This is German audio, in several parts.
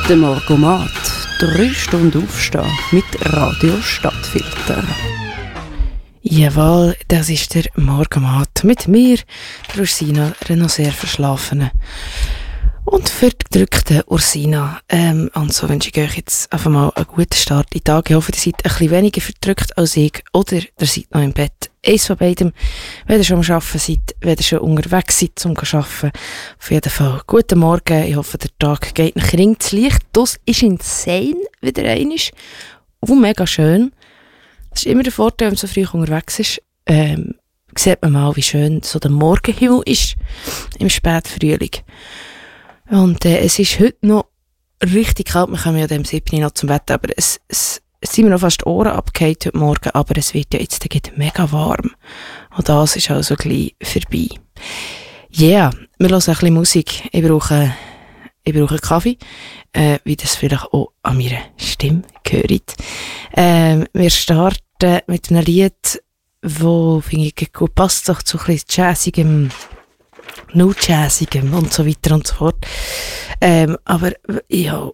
Der Morgomat. 3 Stunden aufstehen mit Radio Stadtfilter. Jawohl, das ist der Morgomat mit mir, der Ursina, einer noch sehr verschlafenen und verdrückten Ursina. Und so wünsche ich euch jetzt einfach mal einen guten Start in den Tag. Ich hoffe, ihr seid ein bisschen weniger verdrückt als ich oder ihr seid noch im Bett. Eins von beidem, wenn ihr schon am Arbeiten seid, wenn ihr schon unterwegs seid zum Arbeiten. Auf jeden Fall guten Morgen. Ich hoffe, der Tag geht nach ins Licht. Das ist insane, wieder einmal. Mega schön. Das ist immer der Vorteil, wenn man so früh unterwegs ist. Sieht man mal, wie schön so der Morgenhimmel ist im Spätfrühling. Und es ist heute noch richtig kalt. Wir kommen ja dem 7. noch zum Wetter, aber es sind mir noch fast die Ohren abgefallen heute Morgen, aber es wird ja jetzt mega warm. Und das ist also gleich vorbei. Ja, wir hören ein bisschen Musik. Ich brauche Kaffee, wie das vielleicht auch an meiner Stimme gehört. Wir starten mit einem Lied, wo, finde ich, gut passt, doch zu ein bisschen jazzigem, no jazzigem und so weiter und so fort. Aber ja,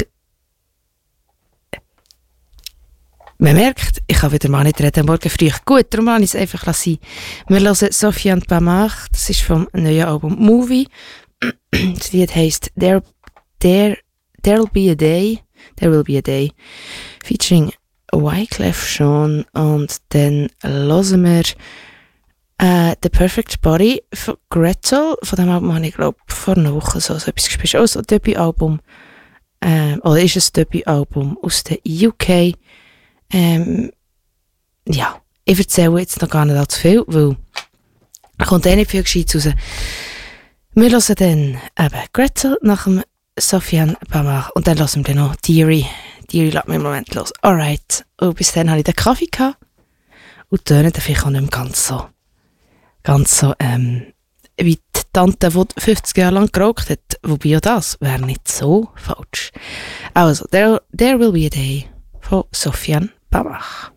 man merkt, ich kann wieder mal nicht reden, morgen früh. Gut, darum habe ich es einfach lassen. Wir hören Sofiane Pamart, das ist vom neuen Album Movie. Das Lied heisst There Will Be a Day, featuring Wyclef Jean. Und dann hören wir The Perfect Body von Gretel. Von dem Album habe ich, glaube ich, vor einer Woche so etwas gespielt. Also ein Debütalbum, oder ist ein Debütalbum aus der UK. Ja, ich erzähle jetzt noch gar nicht allzu viel, weil kommt nicht viel Gescheites raus. Wir hören dann eben Gretel nach dem Sofiane Pamart und dann hören wir dann noch Deary. Deary lässt mich im Moment los. Alright. Und bis dann hatte ich den Kaffee gehabt und tönen dann vielleicht auch nicht mehr ganz so, wie die Tante, die 50 Jahre lang geraucht hat. Wobei auch das wäre nicht so falsch. Also, There Will Be a Day von Sofiane Pamart.